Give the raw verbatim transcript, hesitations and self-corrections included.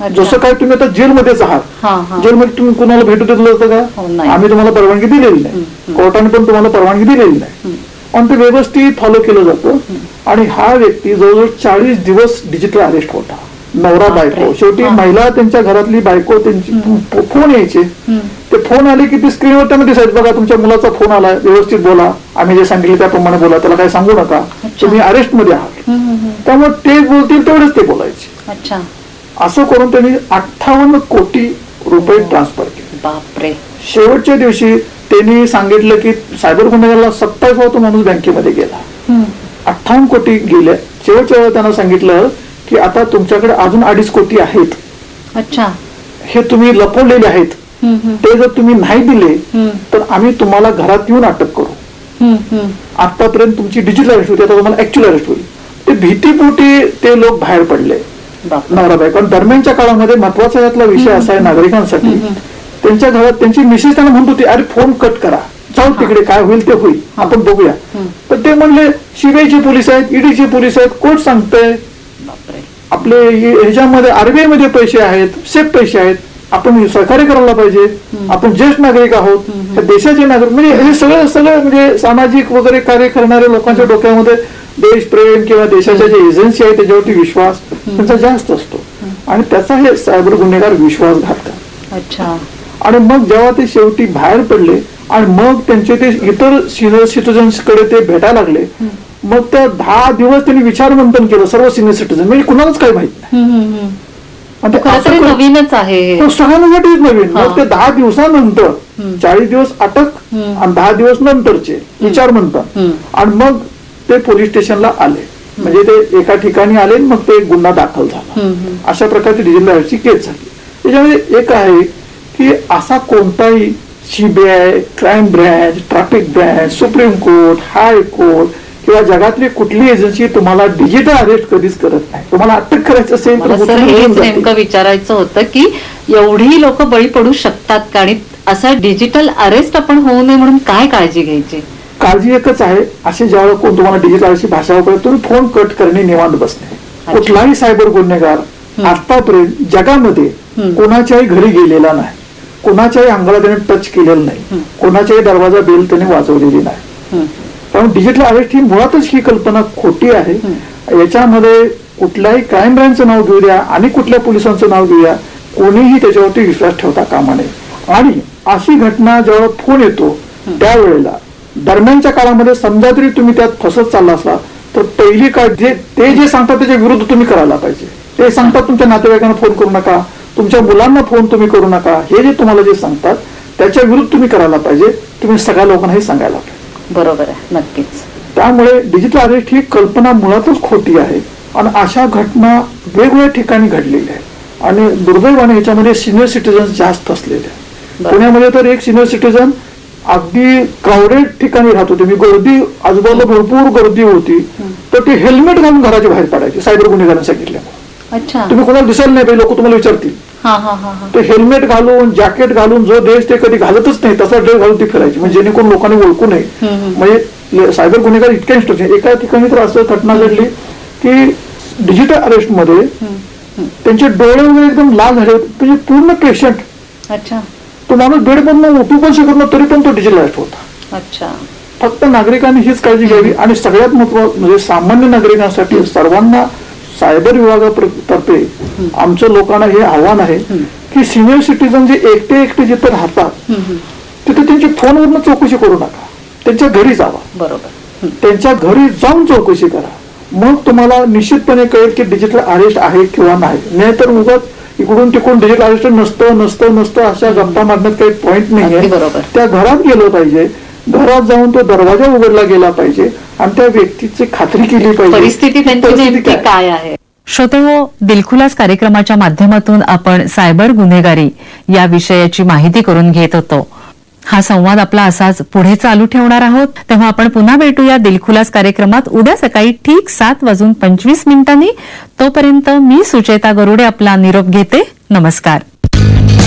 जसं काय तुम्ही आता जेलमध्येच आहात, जेलमध्ये तुम्ही कुणाला भेटू देतलं होतं का? आम्ही तुम्हाला परवानगी दिलेली नाही, कोर्टाने पण तुम्हाला परवानगी दिलेली नाही, पण ते व्यवस्थित फॉलो केलं जातं. आणि हा व्यक्ती जवळजवळ चाळीस दिवस डिजिटल अरेस्ट होता. नवरा बायको, शेवटी महिला त्यांच्या घरातली बायको, त्यांची फोन यायचे, ते फोन आले की ती स्क्रीनवर त्यांना दिसायचं, बघा तुमच्या मुलाचा फोन आला, व्यवस्थित बोला, आम्ही जे सांगितले त्याप्रमाणे बोला, त्याला काही सांगू नका, तुम्ही अरेस्ट मध्ये आहात. त्यामुळे ते बोलतील तेवढेच ते बोलायचे. असं करून त्यांनी अठ्ठावन्न कोटी रुपये ट्रान्सफर केले. बापरे. शेवटच्या दिवशी त्यांनी सांगितलं की सायबर गुन्हेगाराला सत्तावीस माणूस बँकेमध्ये गेला, अठ्ठावन्न कोटी गेले. शेवटच्या वेळेला त्यांना सांगितलं की आता तुमच्याकडे अजून अडीच कोटी आहेत, अच्छा, हे तुम्ही लपवलेले आहेत, ते जर तुम्ही नाही दिले तर आम्ही तुम्हाला घरात येऊन अटक करू. आतापर्यंत तुमची डिजिटल अरेस्ट होती, आता तुम्हाला ऍक्च्युअल अरेस्ट होईल. ते भीतीपोटी ते लोक बाहेर पडले, नवरा बायको. पण दरम्यानच्या काळामध्ये महत्वाचा यातला विषय असा आहे नागरिकांसाठी, त्यांच्या घरात त्यांची मिसेस त्यांना म्हणत होती, अरे फोन कट करा, जाऊ तिकडे, काय होईल ते होईल, आपण बघूया. तर ते म्हणले सीबीआयचे पोलीस आहेत, ईडीचे पोलीस आहेत, कोर्ट सांगतंय, आपले ह्याच्यामध्ये आरबीआय मध्ये पैसे आहेत, सेफ पैसे आहेत, आपण सहकार्य करायला पाहिजे, आपण ज्येष्ठ नागरिक आहोत, देशाचे नागरिक. म्हणजे हे सगळं सगळं म्हणजे सामाजिक वगैरे कार्य करणाऱ्या लोकांच्या डोक्यामध्ये देशप्रेम किंवा देशाच्या जे एजन्सी आहे त्याच्यावरती विश्वास त्यांचा जास्त असतो, आणि त्याचा हे सायबर गुन्हेगार विश्वासघात करतात. अच्छा. आणि मग जेव्हा ते शेवटी बाहेर पडले आणि मग त्यांचे ते इतर सिनियर सिटीजन्स कडे ते भेटायला लागले, मग त्या दहा दिवस त्यांनी विचारमंथन केलं सर्व सिनियर सिटीजन, म्हणजे कुणालाच काही माहित नाही, नवीनच आहे, सगळ्यांसाठीच नवीन. मग ते दहा दिवसानंतर चाळीस दिवस अटक आणि दहा दिवस नंतरचे विचारमंथन, आणि मग ते पोलीस स्टेशनला आले, म्हणजे ते एका ठिकाणी आले, मग ते गुन्हा दाखल झाला. अशा प्रकारची डिजिटल अरेस्टची केस झाली. त्याच्यामध्ये एक आहे की असा कोणताही CBI, crime branch, traffic branch, supreme court, high court किंवा जगातली कुठली एजन्सी तुम्हाला डिजिटल अरेस्ट कधीच करत नाही. तुम्हाला अटक करायचं असेल तर नेमकं विचारायचं होतं की एवढी लोक बळी पडू शकतात का, आणि असा डिजिटल अरेस्ट आपण होऊ नये म्हणून काय काळजी घ्यायची? काळजी एकच आहे, असे ज्यावेळेला कोण तुम्हाला डिजिटल अरेस्टची भाषा वापरत, तुम्ही फोन कट करणे, निवांत बसणे. कुठलाही सायबर गुन्हेगार आतापर्यंत जगामध्ये कोणाच्याही घरी गेलेला नाही, कोणाच्याही अंगाला त्याने टच केलेलं नाही, कोणाच्याही दरवाजा बेल त्याने वाजवलेली नाही. पण डिजिटल अरेस्ट ही मुळातच ही कल्पना खोटी आहे. याच्यामध्ये कुठल्याही क्राईम ब्रँचचं नाव घेऊ द्या आणि कुठल्या पोलिसांचं नाव घेऊया, कोणीही त्याच्यावरती विश्वास ठेवता कामा नये. आणि अशी घटना जेव्हा फोन येतो त्यावेळेला दरम्यानच्या काळामध्ये समजा तरी तुम्ही त्यात फसत चालला असला तर पहिली काय, जे ते जे सांगतात त्याच्या विरुद्ध तुम्ही करायला पाहिजे. ते सांगतात तुमच्या नातेवाईकांना फोन करू नका, तुमच्या मुलांना फोन तुम्ही करू नका, हे जे तुम्हाला जे सांगतात त्याच्या विरुद्ध तुम्ही करायला पाहिजे. तुम्ही सगळ्या लोकांना हे सांगायला पाहिजे. बरोबर आहे, नक्कीच. त्यामुळे डिजिटल अरेस्ट ही कल्पना मुळातच खोटी आहे, आणि अशा घटना वेगवेगळ्या ठिकाणी घडलेल्या आहेत, आणि दुर्दैवाने याच्यामध्ये सिनियर सिटीजन जास्त असलेले आहेत. पुण्यामध्ये तर एक सिनियर सिटीजन अगदी क्राऊडेड ठिकाणी राहत होते, मी गर्दी आजूबाजूला भरपूर गर्दी होती, तर ते हेल्मेट घालून घराच्या बाहेर पडायचे सायबर गुन्हेगारांनी सांगितल्यामुळे. अच्छा. तुम्ही कोणाला दिसायला नाही पाहिजे, लोक तुम्हाला विचारतील. ते हेल्मेट घालून, जॅकेट घालून, जो ड्रेस ते कधी घालतच नाही तसा ड्रेस घालून ती फिरायची, म्हणजे जेणेकरून लोकांनी ओळखू नये. म्हणजे सायबर गुन्हेगार इतक्या इन्स्ट्रक्शन. एका ठिकाणी तर असं घटना घडली की डिजिटल अरेस्ट मध्ये त्यांचे डोळे वगैरे एकदम लाल झाले होते, म्हणजे पूर्ण पेशंट. अच्छा. तो माणूस बेडमधून उठू पण शकत नाही, तरी पण तो डिजिटल अरेस्ट होता. अच्छा. फक्त नागरिकांनी हीच काळजी घ्यावी, आणि सगळ्यात महत्वाचं म्हणजे सामान्य नागरिकांसाठी सर्वांना सायबर विभागातर्फे आमच्या लोकांना हे आव्हान आहे की सिनियर सिटीजन जे एकटे एकटे जिथे राहतात तिथे त्यांची फोनवरनं चौकशी करू नका, त्यांच्या घरी जावा. बरोबर. त्यांच्या घरी जाऊन चौकशी करा, मग तुम्हाला निश्चितपणे कळेल की डिजिटल अरेस्ट आहे किंवा नाही. नाहीतर उगाच इकडून तिकडून डिजिटल अरेस्ट नसतं नसतं नसतं अशा गप्पा मारण्यात काही पॉईंट नाहीये. त्या घरात गेलं पाहिजे, घरात जाऊन तो दरवाजा उघडला गेला पाहिजे, आणि त्या व्यक्तीची खात्री केली पाहिजे परिस्थिती त्यांची काय आहे. श्रोतेहो, दिलखुलास कार्यक्रमाच्या माध्यमातून आपण सायबर गुन्हेगारी या विषयाची माहिती करून घेत होतो. हा संवाद आपला असाच पुढे चालू ठेवणार आहोत. तेव्हा आपण पुन्हा भेटूया दिलखुलास कार्यक्रमात उद्या सकाळी ठीक सात वाजून पंचवीस मिनिटांनी. तोपर्यंत मी सुचेता गरुडे आपला निरोप घेते. नमस्कार.